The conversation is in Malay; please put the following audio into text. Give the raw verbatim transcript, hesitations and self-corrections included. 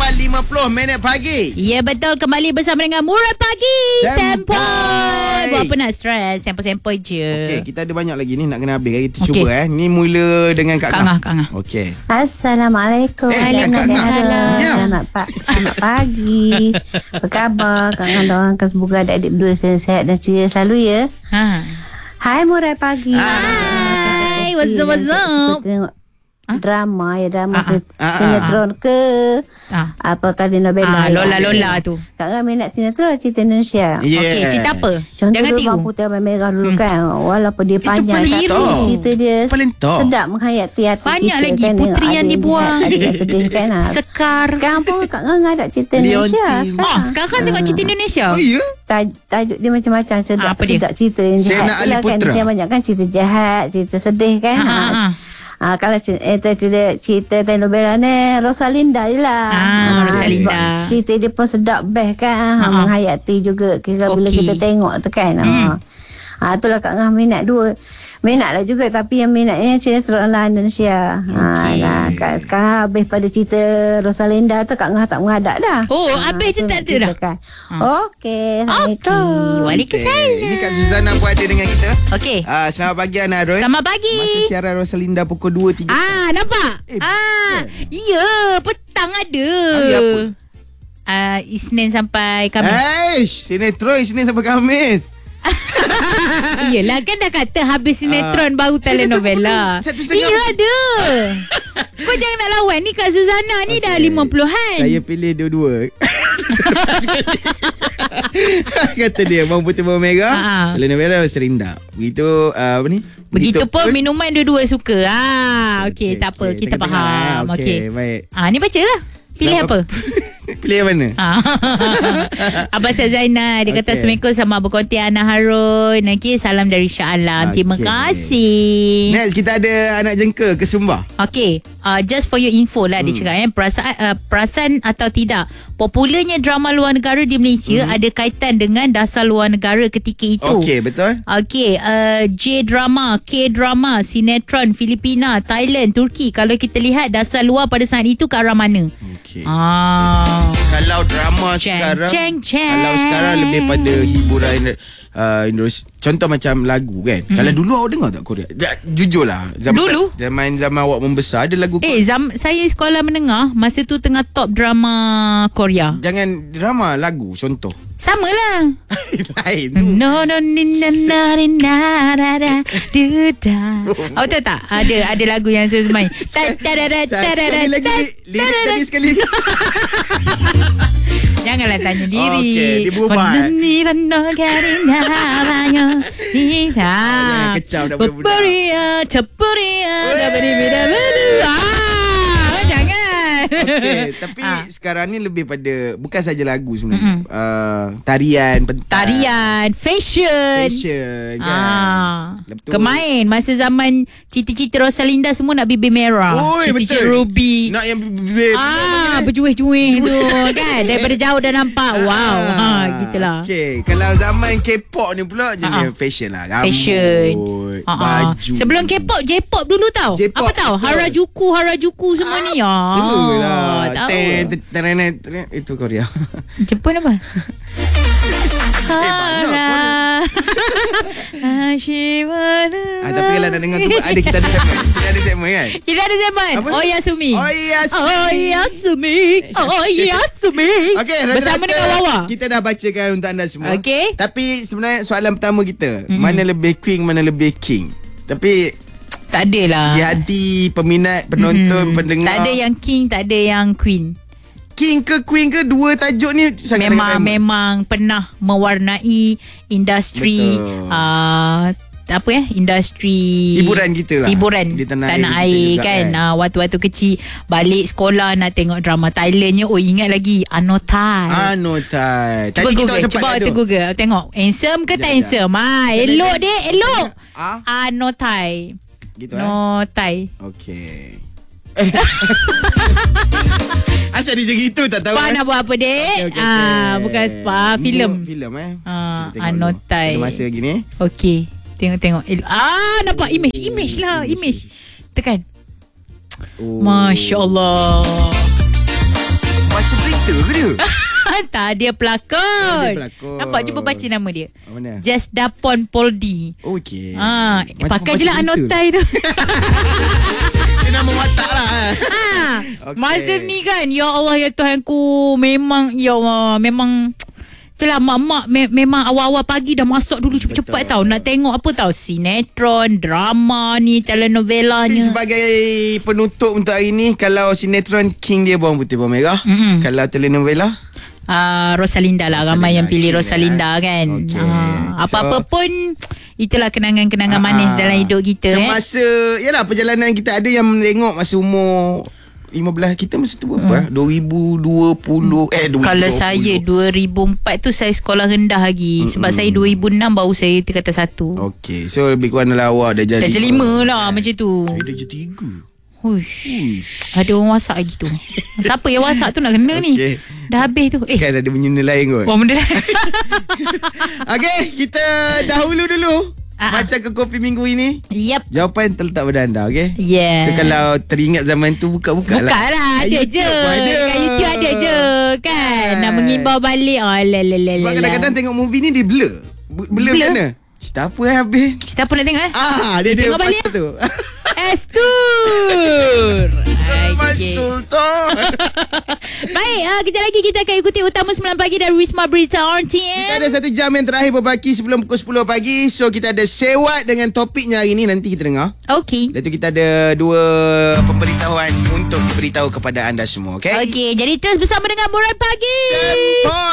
lima puluh minit pagi. Ya betul, kembali bersama dengan Murai Pagi Sempoi. Sempoi. Buat apa nak stres, sempoi-sempoi je. Okey, kita ada banyak lagi ni nak kena habis. Kita Okey. cuba eh. Ni mula dengan Kak Kak Ngah, Kak Ngah. Okey. Assalamualaikum. Eh, Kak Ngah. Waalaikumsalam. Ya. Selamat, pa- selamat pagi. Apa khabar? Kak Ngah doakan semoga adik-adik berdua sihat dan ceria selalu ya. Ha. Hai Murai Pagi. Hai, what's up, what's up? Kita tengok drama ya, drama Ah, ah. se- Ah, ah. sinetron ke Ah. apa telenovela. Ah, Lola-Lola tu. Kak Ngah minat sinetron cerita Indonesia. Yes. Okey, cerita apa? Contoh Jangan dulu tiru. Bang Putih Abang Merah dulu hmm. kan. Walaupun dia Itu panjang paling tapi top. cerita dia Paling top. sedap menghayati hati Banyak kita lagi kan. puteri Ada yang dibuang. jahat, ada yang sedih kan. Ah. Sekar. Sekarang pun Kak Ngah ada cerita Leontin. Indonesia Ah, sekarang. sekarang kan tengok cerita Indonesia. Oh ya? Taj- tajuk dia macam-macam sedap, Ah, apa dia? sedap cerita yang jahat. Sena Ali Itulah kan Putra. dia banyak kan cerita jahat, cerita sedih kan. Ha, Ha, ha, ha. Ah, kalau cerita, eh, cerita, cerita telenovela ni Rosalinda je lah. Ah, Rosalinda. sebab cerita dia pun sedap best kan. Ha, Ha, ha. menghayati juga kira bila Okey. kita tengok tu kan. Hmm. Ha. Ha, itulah Kak Ngah minat dua. Minat lah juga tapi yang minatnya sinetron lah Indonesia. Ha, Okey. nah, Kak, sekarang habis pada cerita Rosalinda tu Kak Ngah tak mengadap dah. Oh, Ha, habis tu tu tak nak ada dah? ceritakan. Ha. Okey. Okey. Assalamualaikum. Waalaikumsalam. Ini Kak Suzana pun ada dengan kita. Okey. Ah, selamat pagi Ana Roy. Selamat pagi. Masa siaran Rosalinda pukul dua tiga. Ah, nampak? Eh, ah, ya, petang ada. Hari apa? Ah, Isnin sampai Khamis. Eish, sinetron Isnin sampai Khamis. Yelah kan dah kata habis sinetron baru telenovela. Satu setengah. Ya ada. Kau jangan nak lawan ni Kak Suzana ni dah lima puluhan. Saya pilih dua-dua. Kata dia Bawang Putih Bawang Merah, Ha. telenovela Rosalinda. Begitu uh, apa ni? Begitupun minuman dua-dua suka. Ah, okey, tak apa, kita tengah-tengah, faham. eh. Okey, Okey. baik. Ah, ni bacalah. Pilih Selamat- apa? Pilih yang mana? Ah. Abang Syed Zainal dia kata Okey. Assalamualaikum sama Abang Konti Ana Harun. Okey, salam dari Shah Alam. Terima Okey. kasih. Next kita ada anak jengka ke Sumba. Okey, uh, just for your info lah hmm. dia cakap eh perasaan uh, perasan atau tidak popularnya drama luar negara di Malaysia hmm. ada kaitan dengan dasar luar negara ketika itu. Okey, betul. Okey, uh, J-drama, K-drama, sinetron Filipina, Thailand, Turki. Kalau kita lihat dasar luar pada saat itu ke arah mana? Okey. Ah. Kalau drama Ceng, sekarang ceng, ceng. Kalau sekarang lebih pada hiburan uh, Indonesia. Contoh macam lagu kan. Hmm. Kalau dulu awak dengar tak Korea? Da, jujur lah zaman, Dulu? Zaman zaman awak membesar ada lagu Eh, zam- saya sekolah menengah masa tu tengah top drama Korea. Jangan drama, lagu contoh. Sama lah. Lain tu. No no ni na na ni na ra ra du da. Awak tahu tak? Ada ada lagu yang saya main. Ta ta da da Tak, ta da da. sekali lagi ta- li- lirik ta- da- tadi sekali lagi. Janganlah tanya lirik. Okey, dia berubah, eh? Ni ra na ga ni na ra ya. Ni da. jangan kecau dah budak-budak. Beria, cepuria, da ba di da ba du. Ah, jangan. Okey, tapi Ah. sekarang ni lebih pada bukan saja lagu sebenarnya. Uh, tarian, pentas, Tarian, fashion. fashion kan. Ah, Lepas tu- kemain masa zaman cita-cita Rosalinda semua nak bibir merah. Oi, Cita-cita betul. ruby. Nak yang bibir Ah, berjuih-juih tu kan. Daripada jauh dah nampak. Wow. Ha, gitulah. Okey, kalau zaman K-pop ni pula jenis Ah. fashion lah. Rambut, Fashion. Ah, ah. baju. Sebelum K-pop, J-pop dulu tau. J-pop, Apa tau? betul. Harajuku, Harajuku semua ni. Ah, Itulah. tahu. Ten, ten, ten, ten, ten, Itu Korea. Jepun apa? banyak suara. Hashimana. Ah, tapi kalau nak dengar tu ada kita ada segmen. Kita ada segmen kan? Kita ada zaman. Apa? Oh Yasumi. Oh Yasumi. Oh Yasumi. Oh Yasumi. Okey, bersama rata-rata dengan Wawa. kita dah bacakan untuk anda semua. Okey. Tapi sebenarnya soalan pertama kita, Mm-mm. mana lebih queen, mana lebih king? Tapi Tak ada lah. di hati peminat, penonton, Mm-mm. pendengar. Tak ada yang king, tak ada yang queen. king ke queen ke, dua tajuk ni sangat-sangat Memang famous. memang pernah mewarnai industri Betul. uh, apa ya? Industri Hiburan kita lah. Hiburan Di tanah tanah, air kita air juga kan. kan. Uh, waktu-waktu kecil balik sekolah nak tengok drama Thailandnya. Oh ingat lagi Anotai. Anotai. Cuba Tadi kita Google, sempat cuba gaduh. waktu Google tengok handsome ke tak Sekejap, handsome. Ah, elok deh, elok. Ah, Anotai. gitu eh. Notai. Okey. Asal dia macam gitu tak tahu. Spa eh? nak buat apa dek? Okey, okey, Ah, okey. bukan spa, filem. Filem eh. Ah, Kita tengok Anotai. dulu. Ada masa lagi ni. Okey. Tengok-tengok. El- Ah, nampak image. Image lah. Image. Tekan. Oh. Masya Allah. Macam ada. Tak, dia pelakon. Dia pelakon. Nampak, cuba baca nama dia. Oh, mana? Just Dapon Poldi. Okey. Ah, pakai je lah cerita. anotai tu. Dia nama watak lah. Ha, Okey. masa ni kan, ya Allah ya Tuhanku, memang ya Allah, memang itulah mak-mak me- memang awal-awal pagi dah masak dulu cepat-cepat Betul. tau. Nak tengok apa tau, sinetron, drama ni, Tapi telenovelanya. sebagai penutup untuk hari ni, kalau sinetron King dia bawang putih bawang merah. Mm-mm. Kalau telenovela Uh, Rosalinda lah. Rosalinda, Ramai yang pilih King, Rosalinda eh. kan. Okey. Ah, apa-apa So- pun itulah kenangan-kenangan Ah, manis dalam hidup kita. eh. Semasa yalah perjalanan kita, ada yang tengok masa umur lima belas, kita masa tu berapa? Hmm. dua ribu dua puluh eh dua ribu dua puluh. Kalau saya dua ribu empat tu saya sekolah rendah lagi. Mm-mm. Sebab saya dua ribu enam baru saya tingkatan satu. Okey, so lebih kurang dalam awak dah jadi Dah jadi lima lah macam tu. Saya dah jadi tiga. Huish. Ada orang wasak lagi tu. Siapa yang wasak tu nak kena ni? Okey. Dah habis tu. Eh, Kan ada benda lain kot. buat benda lain. Okey, kita dahulu dulu. Ah, ah. Macam ke kopi minggu ini. Yep. Jawapan terletak pada anda, okey? Yeah. So kalau teringat zaman tu, buka-buka lah. Buka lah. Ada Kat je. YouTube pun ada. Kat YouTube ada je. Kan. Kan. Nak mengimbau balik. Oh, la la la Sebab la. kadang-kadang tengok movie ni dia blur. Blur Blur? macam mana? Cerita apa yang habis? Cerita apa nak tengok eh? Ah, dia dia Tengok balik. pasal tu. Estur. Salman Okay. Sultan. Baik, uh, kejap lagi kita akan ikuti Utama sembilan Pagi dari Wisma Berita R T Kita M. ada satu jam yang terakhir berbaki sebelum pukul sepuluh pagi. So kita ada sewat dengan topiknya hari ni, nanti kita dengar. Okey. Lepas tu kita ada dua pemberitahuan untuk diberitahu kepada anda semua, okey? Okey, jadi terus bersama dengan Murai Pagi. Tempoh.